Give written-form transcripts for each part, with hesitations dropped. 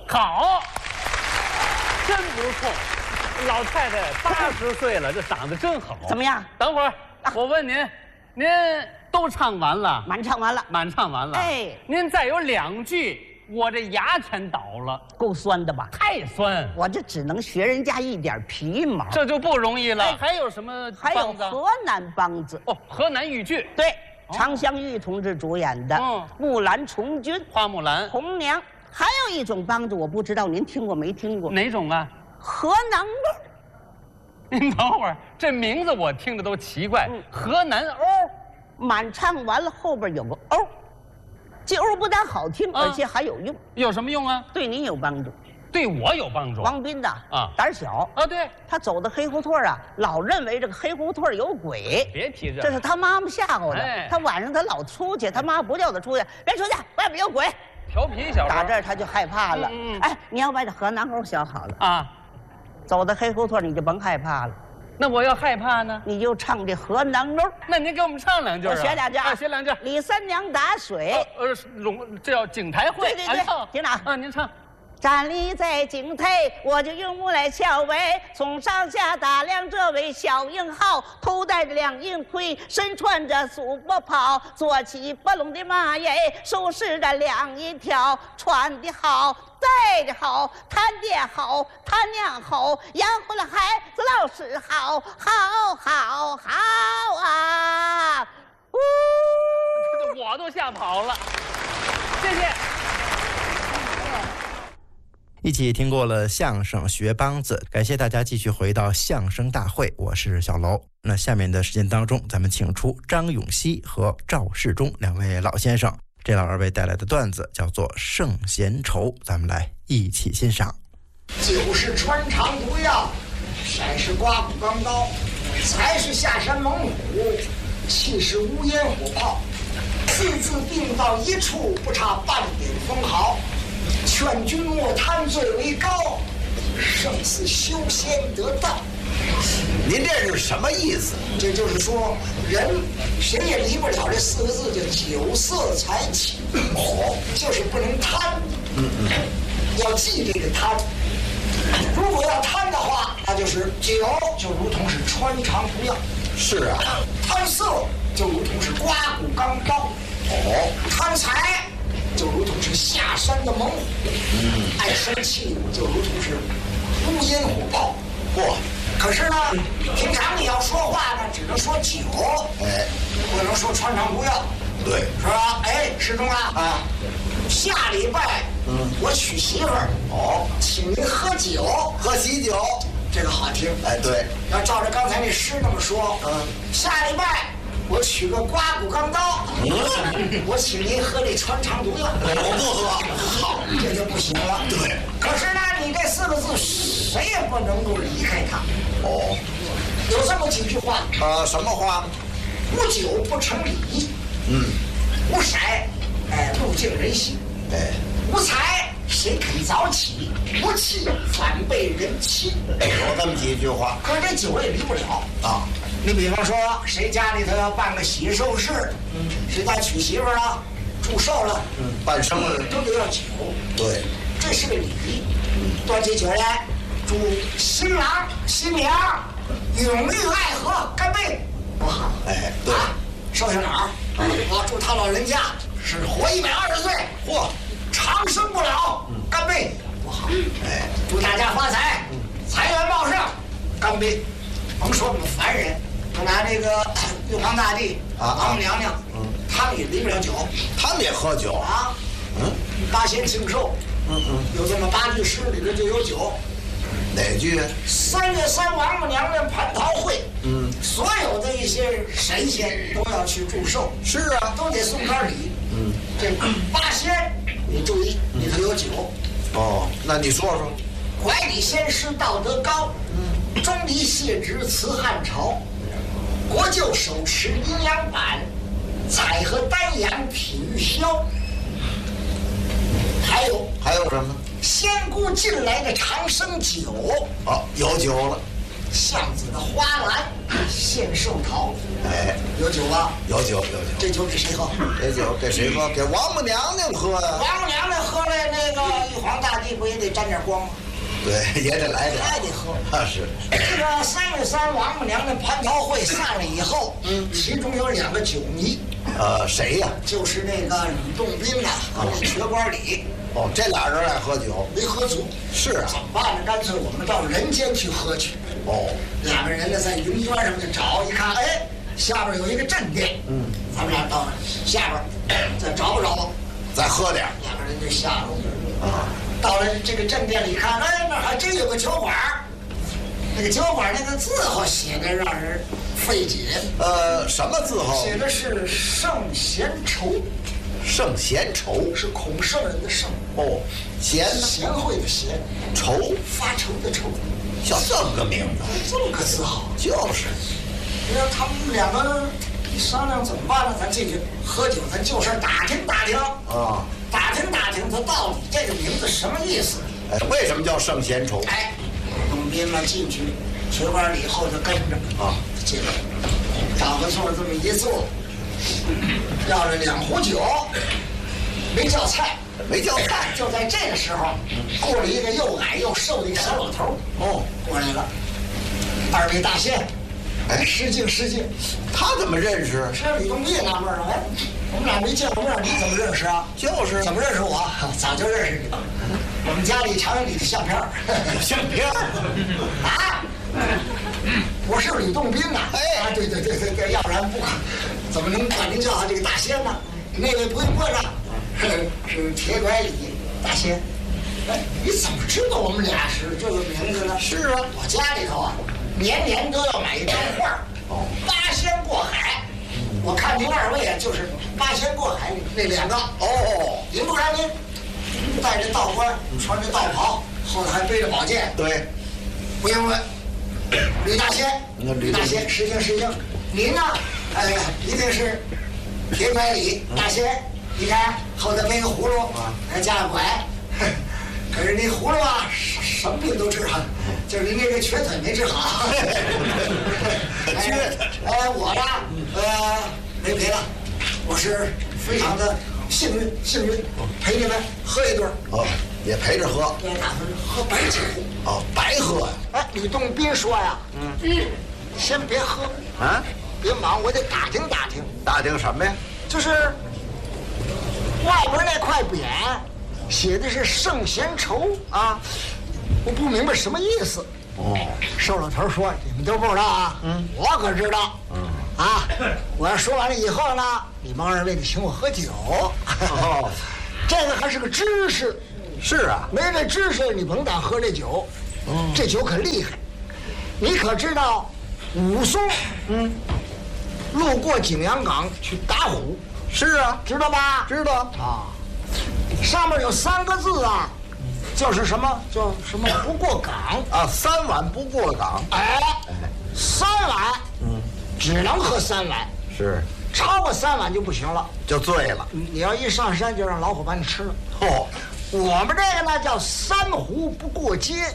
好，真不错。老太太80岁了，这长得真好。 怎么样？ 等会儿我问您，您都唱完了？ 满唱完了。 满唱完了。 哎， 您再有2句，我这牙全倒了。 够酸的吧？ 太酸， 我这只能学人家一点皮毛。 这就不容易了。哎，还有什么还有梆子？ 河南梆子。 哦，河南豫剧。 对，常香玉同志主演的《木兰从军》， 花木兰、 红娘。还有一种梆子，我不知道您听过没听过？ 哪种啊？ 河南欧。 您等会儿，这名字我听着都奇怪。河南欧， 满唱完了后边有个欧，这欧不但好听，而且还有用。 有什么用啊？ 对您有帮助。 对我有帮助。 王斌呐，胆小啊，对， 他走到黑胡同啊，老认为这个黑胡同有鬼。 别提这， 这是他妈妈吓唬的。他晚上他老出去，他妈不叫他出去，别出去，外边有鬼。 调皮小孩， 打这儿他就害怕了。哎，你要把这河南欧学好了啊，走到黑胡同你就甭害怕了。 那我要害怕呢？ 你就唱这河南欧。 那您给我们唱2句。 我学2句啊， 学2句。 李三娘打水。 这叫景台会。 对，听哪？ 啊，您唱。 站立在井台，我就用目来瞧喂，从上下打量这位小英豪，头戴着2银盔，身穿着素帛袍，坐骑不拢的马耶，手持着2银条，穿的好，戴的好，弹的好，他娘好，养活了孩子老师好，好啊！ 我都吓跑了，谢谢。 一起听过了相声学梆子，感谢大家继续回到相声大会，我是小楼。那下面的时间当中，咱们请出张永熙和赵世忠2位老先生，这老2位带来的段子叫做《圣贤愁》，咱们来一起欣赏。 就是穿肠毒药，山是刮骨钢刀，才是下山猛虎，气是无烟火炮，字字并到一处，不差半点分毫。劝君莫贪最为高，胜似修仙得道。 您这是什么意思？ 这就是说，人谁也离不了这4个字，叫酒色财气。就是不能贪。要记这个贪。如果要贪的话，那就是酒就如同是穿肠毒药。 是啊， 贪色就如同是刮骨钢刀。贪财就如同是下山的猛虎，爱生气就如同是乌烟火炮。可是呢，平常你要说话呢，只能说酒，不能说穿肠毒药， 对， 是吧？哎，世忠啊，下礼拜我娶媳妇儿，请您喝酒， 喝喜酒， 这个好听。 哎，对， 要照着刚才那诗那么说，下礼拜我取个刮骨钢刀，我请您喝这穿肠毒药， 我不喝， 好，这就不行了。 对， 可是呢，你这4个字谁也不能够离开它。有这么几句话什么话？ 无酒不成礼，无色，不敬人心，无财谁肯早起，无气反被人欺。 有这么几句话。 可是这酒也离不了啊。你比方说，谁家里头要办个喜寿事，谁家娶媳妇了，祝寿了， 办生日都得要酒。 对， 这是个礼仪。端起酒来，祝新郎新娘永浴爱河，干杯！不好， 哎，对， 寿星哪儿？我祝他老人家是活120岁，长生不老，干杯！不好，祝大家发财，财源茂盛，干杯！甭说我们凡人，就拿这个玉皇大帝王母娘娘，他们也离不了酒， 他们也喝酒啊。八仙庆寿，有这么8句诗，里边就有酒。 哪句 ？3月3王母娘娘蟠桃会，所有的一些神仙都要去祝寿。 是啊， 都得送点礼。这8仙，你注意，里头有酒。 那你说说。 怀里先师道德高，钟离谢职辞汉朝，国舅手持阴阳板，采和丹阳品玉箫。 还有什么？ 仙姑进来的长生酒， 有酒了。 巷子的花篮献寿桃，有酒吧？ 有酒。 这酒给谁喝？ 这酒给谁喝？给王母娘娘喝呀。 王母娘娘喝了，那个玉皇大帝你不也得沾点光吗？ 对，也得来点。 还得喝。 是。 这个3月3王母娘的蟠桃会散了以后，其中有2个酒迷。 谁呀？ 就是那个吕洞宾呐，和那瘸官李。 哦，这俩人爱喝酒， 没喝足。 是啊。 怎么办呢？干脆我们到人间去喝去。 哦 ，2个人呢在云端上就找，一看，哎，下边有一个镇店。咱们俩到下边再找吧找吧， 再喝点。 2个人就下楼啊。到了这个镇店里一看，哎，那还真有个酒馆。那个酒馆那个字号写的让人费解。 什么字号？ 写的是圣贤愁。 圣贤愁是孔圣人的圣。 哦，贤呢？ 贤惠的贤。 愁发愁的愁。 叫这么个名字？ 这么个字号。就是。你说他们2个一商量怎么办呢？咱进去喝酒，咱就事打听打听啊，打听打听他到底这个名字什么意思？ 哎，为什么叫圣贤愁？ 哎，董斌嘛进去，瘸官李后头跟着啊，进来，找个座这么一坐，要了2壶酒，没叫菜， 没叫菜。 就在这个时候，过来一个又矮又瘦的一个小老头哦，过来了，2位大仙。哎，失敬失敬， 他怎么认识？ 是吕洞宾也纳闷了，哎，我们俩没见过面，你怎么认识啊？ 就是怎么认识我？早就认识你了。我们家里常有你的相片相片啊？我是吕洞宾呐！哎，对，要不然不管，怎么能管您叫这个大仙呢？那位不用问了，是铁拐李大仙。哎，你怎么知道我们俩是这个名字呢？ 是啊， 我家里头啊。年年都要买一张画，八仙过海。我看您2位啊，就是八仙过海那2个。哦，您不然您戴着道冠，穿着道袍，后头还背着宝剑。 对， 不用问，吕大仙，吕大仙，失敬失敬。您呢？一定是铁拐李大仙。你看后头背个葫芦，还加个拐。可是那葫芦啊，什么病都治好，就是您这个瘸腿没治好。 瘸腿。 我呀，没别的，我是非常的幸运，陪你们喝一顿。 哦，也陪着喝。 对，打算喝白酒。 哦，白喝呀。 哎，吕洞宾说呀，先别喝啊， 别忙，我得打听打听。 打听什么呀？ 就是外边那块匾。写的是圣贤愁啊，我不明白什么意思。哦，瘦老头说你们都不知道啊，我可知道。啊，我要说完了以后呢，你们2位得请我喝酒。哦，这个还是个知识。 是啊， 没这知识你甭敢喝这酒。这酒可厉害。你可知道武松路过景阳岗去打虎？ 是啊， 知道吧？ 知道啊。上面有3个字啊，就是什么叫什么不过岗啊，3碗不过岗。 哎，3碗，只能喝3碗， 是， 超过3碗就不行了， 就醉了。 你要一上山就让老虎把你吃了。哦，我们这个呢叫3壶不过街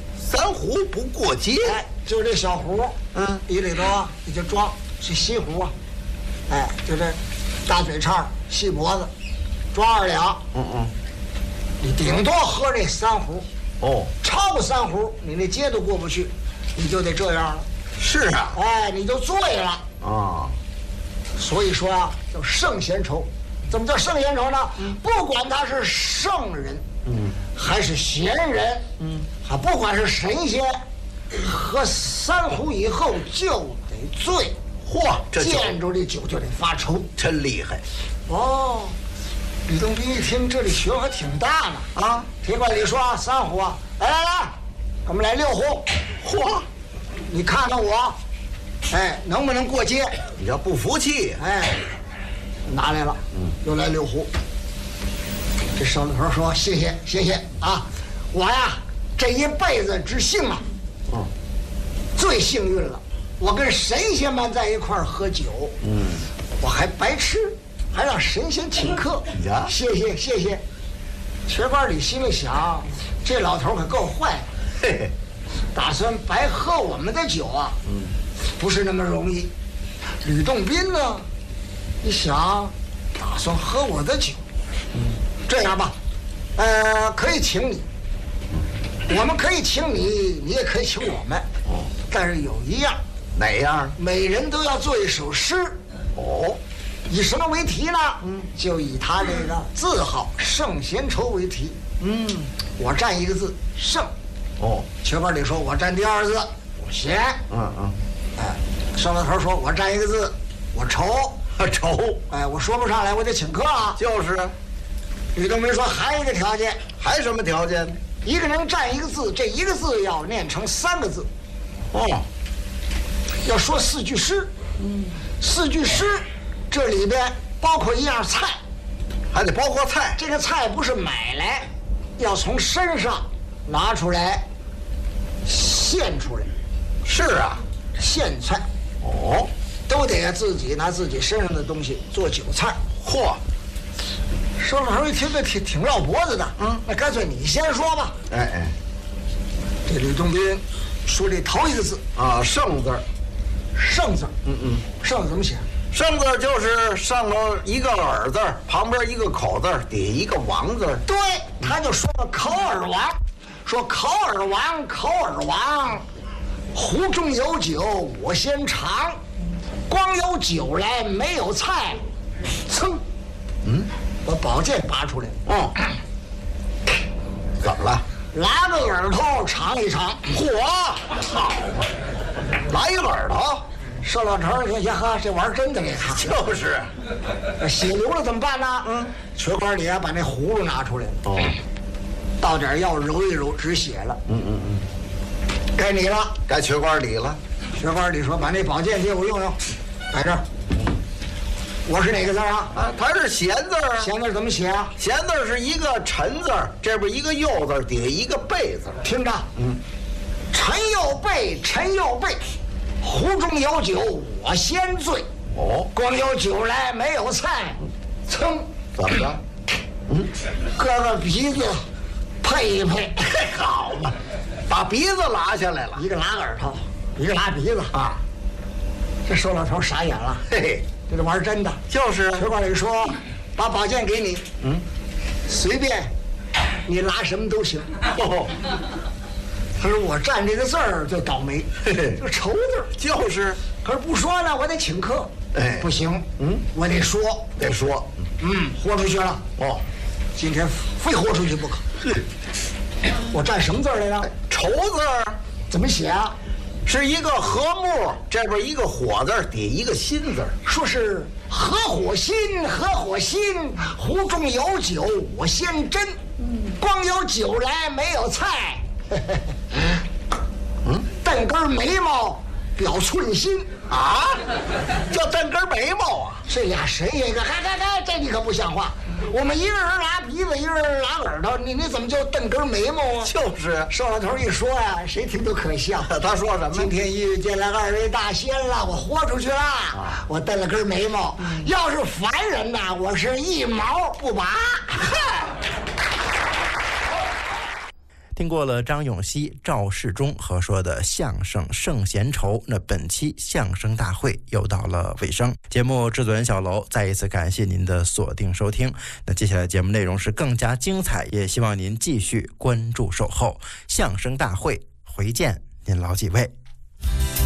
，3壶不过街。 哎，就这小壶，里头啊你就装是西壶啊，哎，就这大嘴叉细脖子。装2两，你顶多喝这3壶，哦，超过3壶，你那街都过不去，你就得这样了。 是啊， 哎，你就醉了啊。所以说啊，叫圣贤愁。怎么叫圣贤愁呢？不管他是圣人，还是贤人，还不管是神仙，喝3壶以后就得醉。 嚯，这见着这酒就得发愁， 真厉害。 哦。吕洞宾一听，这里学问还挺大呢啊！铁拐李说3壶啊，来，我们来6壶。嚯，你看看我，哎，能不能过街？ 你要不服气， 哎，拿来了，又来6壶。这瘦老头说：“谢谢啊，我呀这一辈子之幸啊，最幸运了。我跟神仙们在一块儿喝酒，我还白吃。”还让神仙请客呀！谢谢。瘸官李心里想，这老头可够坏的，打算白喝我们的酒啊，不是那么容易。吕洞宾呢，一想，打算喝我的酒，这样吧，可以请你， 我们可以请你，你也可以请我们。但是有一样， 哪样？ 每人都要做一首诗。 哦， 以什么为题呢？就以他这个字号圣贤愁为题。我占一个字圣。 哦， 曲本里说我占第二字我贤。少老头说我占一个字我愁。 愁。 我说不上来，我得请客啊。 就是。 吕洞宾说还有一个条件。 还什么条件？ 一个人占一个字，这一个字要念成3个字。要说4句诗。4句诗，这里边包括一样菜， 还得包括菜。 这个菜不是买来，要从身上拿出来，现出来。 是啊， 现菜。都得自己拿自己身上的东西做酒菜。 嚯！ 收老头一听这挺绕脖子的。那干脆你先说吧。这吕洞宾说这头一个字啊，圣字。 圣字。圣字怎么写？ 圣字就是上头一个耳字，旁边一个口字，底下一个王字。 对，他就说了口耳王，说口耳王，口耳王，壶中有酒我先尝，光有酒来没有菜，噌，把宝剑拔出来。 怎么了？ 拉个耳朵尝一尝。 嚯，好嘛，来一个耳朵。 瘦老头说：“呀呵，这玩意儿真的给他。” 就是， 血流了怎么办呢？血管里把那葫芦拿出来了。倒点药揉一揉，止血了。该你了， 该血管里了。 血管里说：“把那宝剑给我用用，在这儿。”我是哪个字啊？ 它是闲字啊。 闲字怎么写啊？ 闲字是一个陈字，这边一个右字，底下一个贝字。 听着，陈又贝，陈又贝。壶中有酒我先醉。光有酒来没有菜，噌， 怎么着？ 搁个鼻子配一配。 好嘛，把鼻子拉下来了， 一个拉耳朵，一个拉鼻子啊。这瘦老头傻眼了。 嘿嘿， 这玩意儿真的。 就是血管里说，把宝剑给你，随便你拉什么都行。他说我占这个字儿就倒霉，这个愁字儿就是， 可是不说呢，我得请客。不行，我得说，豁出去了。今天非豁出去不可。我占什么字儿来着？ 愁字儿怎么写啊？ 是一个和木，这边一个火字，底一个心字。 说是合伙心，合伙心，壶中有酒我先斟，光有酒来没有菜。瞪根眉毛表寸心啊，叫瞪根眉毛啊！ 这俩谁一个？这你可不像话！我们一个人拉鼻子，一个人拉耳朵，你怎么就瞪根眉毛啊？ 就是瘦老头一说呀，谁听都可笑。 他说什么？ 今天遇见了2位大仙了，我豁出去了，我瞪了根眉毛。要是凡人呐，我是一毛不拔。 听过了张永熙、赵世忠合说的相声《圣贤愁》，那本期相声大会又到了尾声。节目制作人小楼再一次感谢您的锁定收听。那接下来节目内容是更加精彩，也希望您继续关注守候。相声大会回见您老几位。